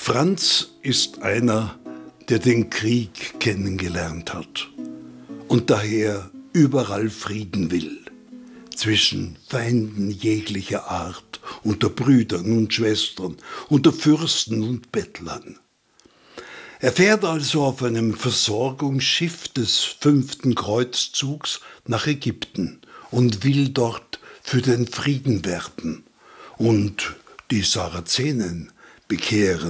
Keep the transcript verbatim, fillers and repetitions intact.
Franz ist einer, der den Krieg kennengelernt hat und daher überall Frieden will, zwischen Feinden jeglicher Art, unter Brüdern und Schwestern, unter Fürsten und Bettlern. Er fährt also auf einem Versorgungsschiff des fünften Kreuzzugs nach Ägypten und will dort für den Frieden werben und die Sarazenen bekehren.